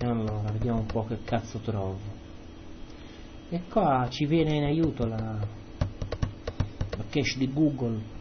Allora, vediamo un po' che cazzo trovo. E qua ci viene in aiuto la cache di Google.